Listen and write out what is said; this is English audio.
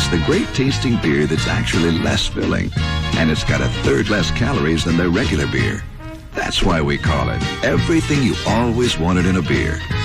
the great tasting beer that's actually less filling. And it's got a third less calories than their regular beer. That's why we call it everything you always wanted in a beer.